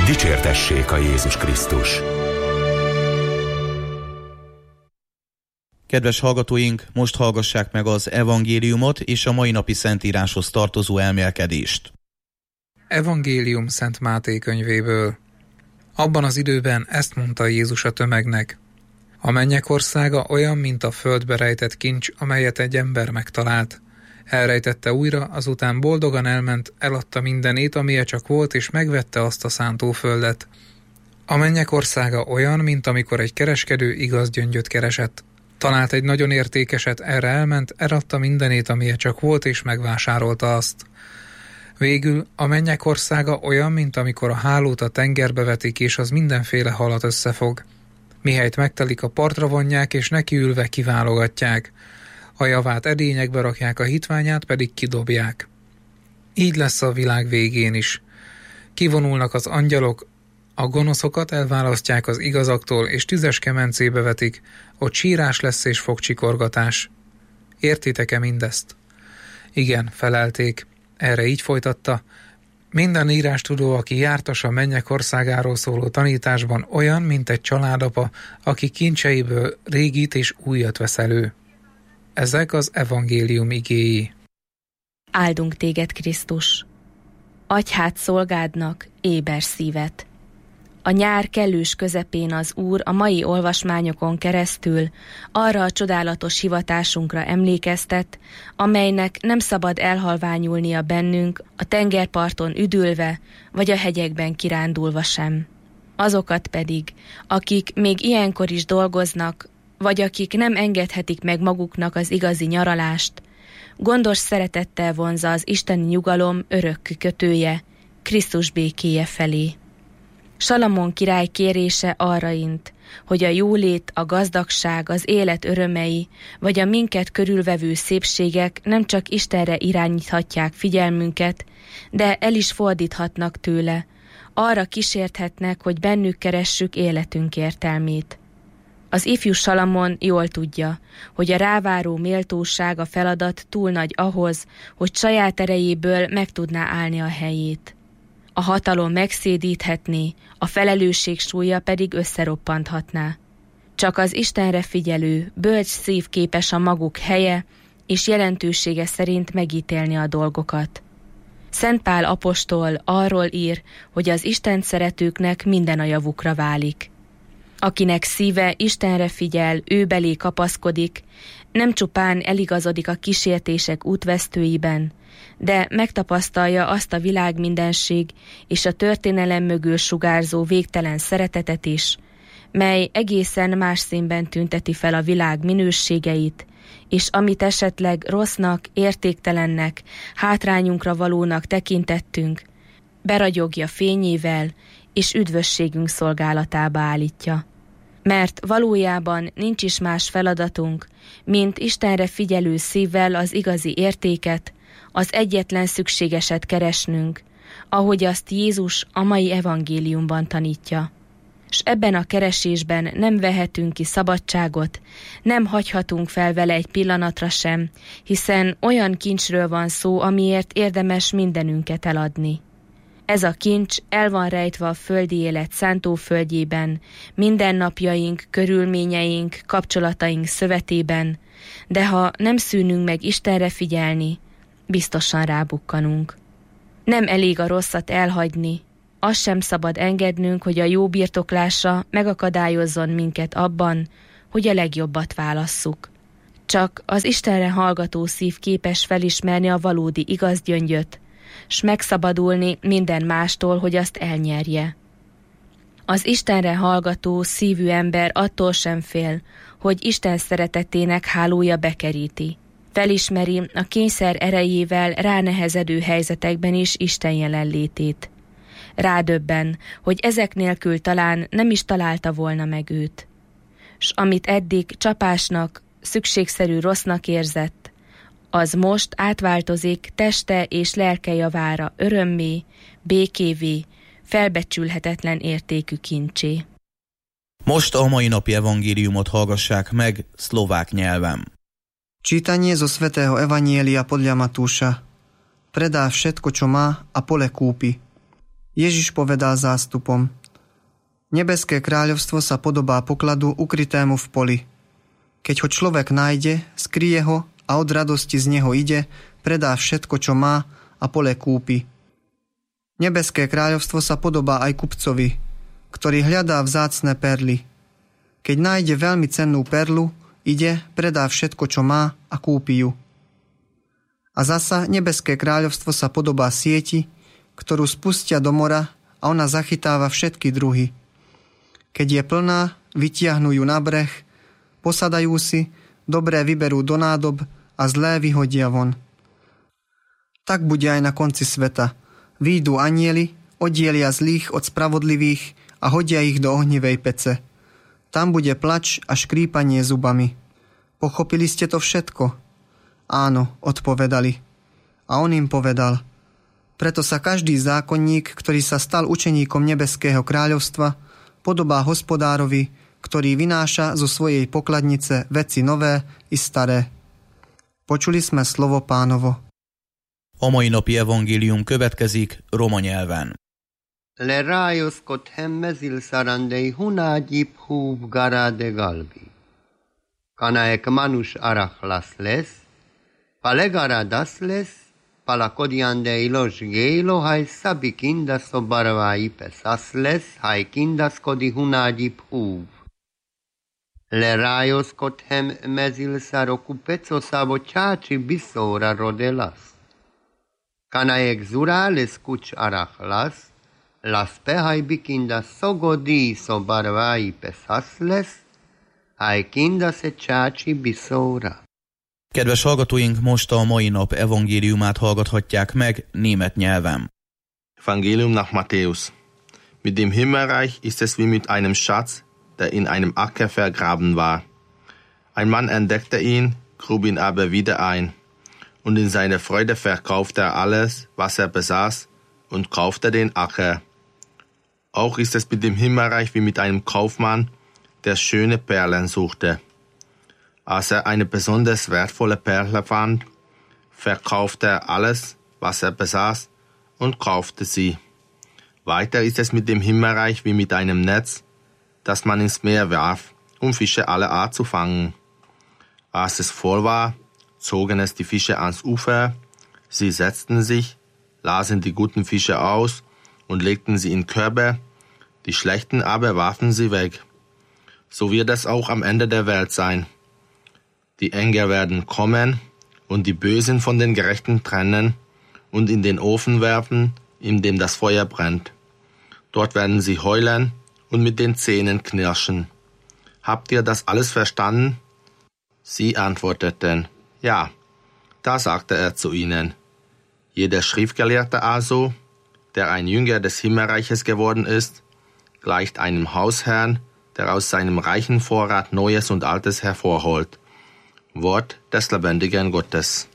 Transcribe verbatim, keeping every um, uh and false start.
Dicsértessék a Jézus Krisztus! Kedves hallgatóink, most hallgassák meg az evangéliumot és a mai napi szentíráshoz tartozó elmélkedést. Evangélium Szent Máté könyvéből. Abban az időben ezt mondta Jézus a tömegnek: a mennyek országa olyan, mint a földbe rejtett kincs, amelyet egy ember megtalált. Elrejtette újra, azután boldogan elment, eladta mindenét, amilyen csak volt, és megvette azt a szántóföldet. A mennyek országa olyan, mint amikor egy kereskedő igaz gyöngyöt keresett. Talált egy nagyon értékeset, erre elment, eladta mindenét, amilyen csak volt, és megvásárolta azt. Végül a mennyek országa olyan, mint amikor a hálót a tengerbe vetik, és az mindenféle halat összefog. Mihelyt megtelik, a partra vonják, és nekiülve kiválogatják. A javát edényekbe rakják, a hitványát pedig kidobják. Így lesz a világ végén is. Kivonulnak az angyalok, a gonoszokat elválasztják az igazaktól, és tüzes kemencébe vetik, ott sírás lesz és fogcsikorgatás. Értitek-e mindezt? Igen, felelték. Erre így folytatta: minden írástudó, aki jártas a mennyek országáról szóló tanításban, olyan, mint egy családapa, aki kincseiből régit és újat vesz elő. Ezek az evangélium igéi. Áldunk téged, Krisztus! Adj hát szolgádnak éber szívet! A nyár kellős közepén az Úr a mai olvasmányokon keresztül arra a csodálatos hivatásunkra emlékeztet, amelynek nem szabad elhalványulnia bennünk, a tengerparton üdülve, vagy a hegyekben kirándulva sem. Azokat pedig, akik még ilyenkor is dolgoznak, vagy akik nem engedhetik meg maguknak az igazi nyaralást, gondos szeretettel vonzza az isteni nyugalom örök kötője, Krisztus békéje felé. Salamon király kérése arra int, hogy a jólét, a gazdagság, az élet örömei, vagy a minket körülvevő szépségek nem csak Istenre irányíthatják figyelmünket, de el is fordíthatnak tőle, arra kísérthetnek, hogy bennük keressük életünk értelmét. Az ifjú Salamon jól tudja, hogy a ráváró méltóság, a feladat túl nagy ahhoz, hogy saját erejéből meg tudná állni a helyét. A hatalom megszédíthetné, a felelősség súlya pedig összeroppanthatná. Csak az Istenre figyelő, bölcs szív képes a maguk helye és jelentősége szerint megítélni a dolgokat. Szent Pál apostol arról ír, hogy az Istent szeretőknek minden a javukra válik. Akinek szíve Istenre figyel, ő belé kapaszkodik, nem csupán eligazodik a kísértések útvesztőiben, de megtapasztalja azt a világ mindenség és a történelem mögül sugárzó végtelen szeretetet is, mely egészen más színben tünteti fel a világ minőségeit, és amit esetleg rossznak, értéktelennek, hátrányunkra valónak tekintettünk, beragyogja fényével, és üdvösségünk szolgálatába állítja. Mert valójában nincs is más feladatunk, mint Istenre figyelő szívvel az igazi értéket, az egyetlen szükségeset keresnünk, ahogy azt Jézus a mai evangéliumban tanítja. S ebben a keresésben nem vehetünk ki szabadságot, nem hagyhatunk fel vele egy pillanatra sem, hiszen olyan kincsről van szó, amiért érdemes mindenünket eladni. Ez a kincs el van rejtve a földi élet szántóföldjében, mindennapjaink, körülményeink, kapcsolataink szövetében, de ha nem szűnünk meg Istenre figyelni, biztosan rábukkanunk. Nem elég a rosszat elhagyni, azt sem szabad engednünk, hogy a jó birtoklása megakadályozzon minket abban, hogy a legjobbat válasszuk. Csak az Istenre hallgató szív képes felismerni a valódi igaz gyöngyöt, s megszabadulni minden mástól, hogy azt elnyerje. Az Istenre hallgató szívű ember attól sem fél, hogy Isten szeretetének hálója bekeríti. Felismeri a kényszer erejével ránehezedő helyzetekben is Isten jelenlétét. Rádöbben, hogy ezek nélkül talán nem is találta volna meg őt. S amit eddig csapásnak, szükségszerű rossznak érzett, az most átváltozik teste és lelke javára örömmé, békévé, felbecsülhetetlen értékű kincsé. Most a mai napi evangéliumot hallgassák meg szlovák nyelven. Čítanie zo svätého evanjelia podľa Matúša. Predá všetko, čo má, a pole kúpi. Ježiš povedal zástupom: Nebeské kráľovstvo sa podobá pokladu ukrytému v poli. Keď ho človek nájde, skryje ho a od radosti z neho ide, predá všetko, čo má a pole kúpi. Nebeské kráľovstvo sa podobá aj kupcovi, ktorý hľadá vzácne perly. Keď nájde veľmi cennú perlu, ide, predá všetko, čo má a kúpi ju. A zasa nebeské kráľovstvo sa podobá sieti, ktorú spustia do mora a ona zachytáva všetky druhy. Keď je plná, vytiahnu ju na breh, posadajú si, dobré vyberú do nádob a zlé vyhodia von. Tak bude aj na konci sveta. Výjdu anjeli, oddielia zlých od spravodlivých a hodia ich do ohnivej pece. Tam bude plač a škrípanie zubami. Pochopili ste to všetko? Áno, odpovedali. A on im povedal: Preto sa každý zákonník, ktorý sa stal učeníkom nebeského kráľovstva, podobá hospodárovi, ktorý vynáša zo svojej pokladnice veci nové i staré. Počuli sme slovo Pánovo. A mai napi evangélium következik roma nyelven. Lerajoskodhem mezilszarandei hunágyip húv garáde galbi. Kanaek manus arachlas lesz, palegaradas lesz, palakodiandei los gélo, haj szabikinda szobarvái pesas lesz, haj kindaskodi hunágyip húv. Lerajoskodhem mezilszaroku pecoszávo csácsi biszóra rodelas. Kanaek zurales kucs arachlas, las pehaj bikinda szogodi szobarvái pesas lesz, haj kinda se csácsi biszóra. Kedves hallgatóink, most a mai nap evangéliumát hallgathatják meg német nyelven. Evangelium nach Matthäus. Mit dem Himmelreich ist es wie mit einem Schatz, der in einem Acker vergraben war. Ein Mann entdeckte ihn, grub ihn aber wieder ein. Und in seiner Freude verkaufte er alles, was er besaß, und kaufte den Acker. Auch ist es mit dem Himmelreich wie mit einem Kaufmann, der schöne Perlen suchte. Als er eine besonders wertvolle Perle fand, verkaufte er alles, was er besaß, und kaufte sie. Weiter ist es mit dem Himmelreich wie mit einem Netz, das man ins Meer warf, um Fische aller Art zu fangen. Als es voll war, zogen es die Fische ans Ufer, sie setzten sich, lasen die guten Fische aus und legten sie in Körbe, die schlechten aber warfen sie weg. So wird es auch am Ende der Welt sein. Die Engel werden kommen und die Bösen von den Gerechten trennen und in den Ofen werfen, in dem das Feuer brennt. Dort werden sie heulen und mit den Zähnen knirschen. Habt ihr das alles verstanden? Sie antworteten: Ja. Da sagte er zu ihnen: Jeder Schriftgelehrte also, der ein Jünger des Himmelreiches geworden ist, gleicht einem Hausherrn, der aus seinem reichen Vorrat Neues und Altes hervorholt. Wort des lebendigen Gottes.